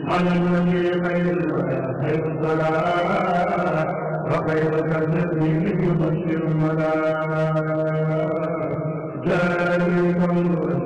على النبي خير الصلاة وخير التسليم يبشر الملا ذلك